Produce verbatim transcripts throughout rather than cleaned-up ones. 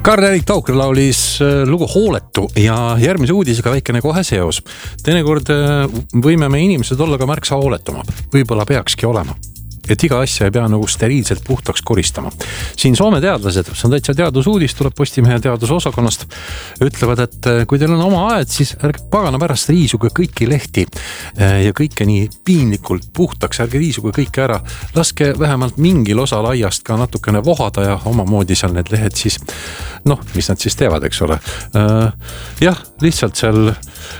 Karl-Erik Taukre laulis lugu Hooletu ja järgmise uudisega väikene kohe seos. Teinekord võime me inimesed olla ka märksa hooletumad. Võib-olla peakski olema. Et iga asja ei pea nagu steriilselt puhtaks koristama. Siin Soome teadlased, see on täitsa teadusuudis, tuleb Postimehe teadusosakonnast, ütlevad, et kui teil on oma aed, siis ärge pagana pärast riisuge kõiki lehti ja kõike nii piinlikult puhtaks, ärge riisuge kõike ära. Laske vähemalt mingil osal aiast ka natukene vohada ja omamoodi seal need lehed siis, noh, mis nad siis teevad, eks ole. Jah, lihtsalt seal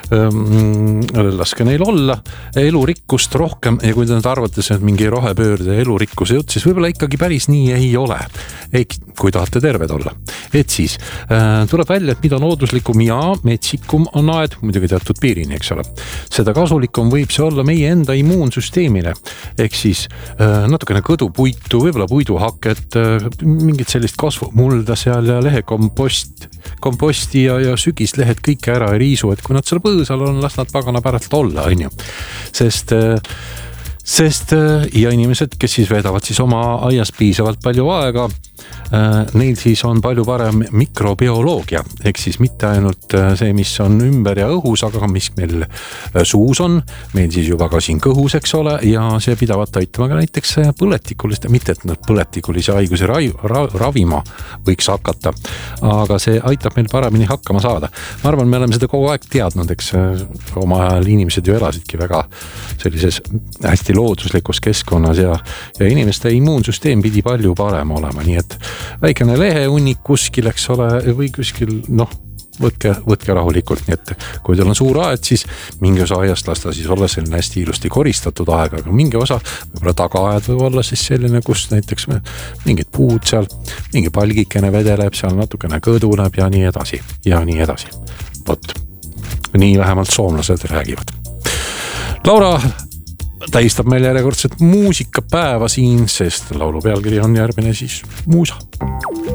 ähm, laske neil olla, elurikkust rohkem ja kui te nüüd arvates, et mingi rohepöör elurikkuse jutt, siis võib-olla ikkagi päris nii ei ole, ei, kui tahate terved olla. Et siis äh, tuleb välja, et mida looduslikum ja metsikum on aed, muidugi teatud piirini, eks ole. Seda kasulikum võib see olla meie enda immuunsüsteemile. Ehk siis äh, natukene kõdupuitu, võib-olla puiduhaket, äh, mingit sellist kasvumulda seal ja lehekompost, komposti ja, ja sügislehed kõike ära ei riisu, et kui nad seal põõsal on, las nad pagana pärast olla, on ju. Sest äh, Sest ja inimesed, kes siis veedavad siis oma aias piisavalt palju aega, neil siis on palju parem mikrobioloogia, ehk siis mitte ainult see, mis on ümber ja õhus, aga mis meil suus on, meil siis juba ka siin kõhus, eks ole, ja see pidavat aitama ka näiteks põletikuliste, mitte et nad põletikulise haiguse ra- ra- ravima võiks hakata, aga see aitab meil paremini hakkama saada. Ma arvan, me oleme seda kogu aeg teadnud, eks oma ajal inimesed ju elasidki väga sellises hästi looduslikus keskkonnas ja, ja inimeste immuunsüsteem pidi palju parem olema, nii et väikene leheunik kuskil, eks ole, või kuskil, noh, võtke, võtke rahulikult, nii et kui teil on suur aed, siis mingi osa aiast lasta siis olla selline hästi ilusti koristatud aeg, aga mingi osa, võib-olla tagaaed võib olla siis selline, kus näiteks mingid puud seal, mingi palgikene vedeleb, seal natukene kõduneb ja nii edasi, ja nii edasi. Vot, nii vähemalt soomlased räägivad. Laura tähistab meil järjekordset muusikapäeva siin, sest laulu pealkiri on järgmine siis Muusa.